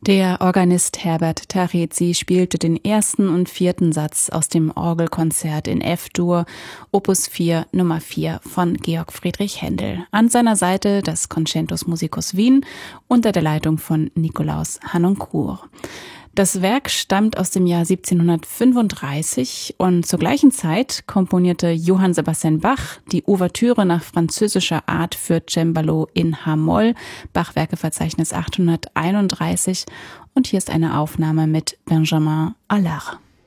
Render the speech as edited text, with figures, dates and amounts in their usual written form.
Der Organist Herbert Terezi spielte den ersten und vierten Satz aus dem Orgelkonzert in F-Dur, Opus 4, Nummer 4 von Georg Friedrich Händel. An seiner Seite das Concentus Musicus Wien unter der Leitung von Nikolaus Harnoncourt. Das Werk stammt aus dem Jahr 1735 und zur gleichen Zeit komponierte Johann Sebastian Bach die Ouvertüre nach französischer Art für Cembalo in H-Moll, Bachwerkeverzeichnis 831. Und hier ist eine Aufnahme mit Benjamin Allard.